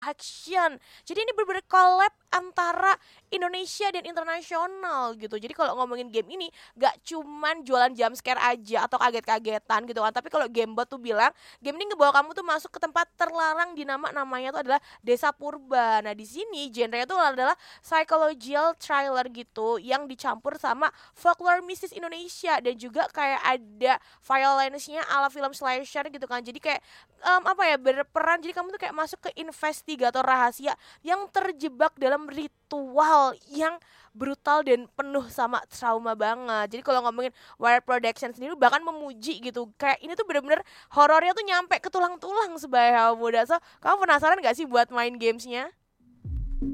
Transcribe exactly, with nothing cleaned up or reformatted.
action. Jadi ini bener-bener collab antara Indonesia dan internasional gitu. Jadi kalau ngomongin game ini gak cuman jualan jump scare aja atau kaget-kagetan gitu kan. Tapi kalau Gamebot tuh bilang game ini ngebawa kamu tuh masuk ke tempat terlarang di nama namanya tuh adalah Desa Purba. Nah di sini genre itu adalah psychological thriller gitu yang dicampur sama folklore mistis Indonesia dan juga kayak ada violence-nya ala film slasher gitu kan. Jadi kayak em, apa ya berperan jadi kamu tuh kayak masuk ke investigator rahasia yang terjebak dalam ritual yang brutal dan penuh sama trauma banget. Jadi kalau ngomongin Wire Production sendiri bahkan memuji gitu. Kayak ini tuh bener-bener horornya tuh nyampe ke tulang-tulang sebagai muda. So, kamu penasaran gak sih buat main gamesnya?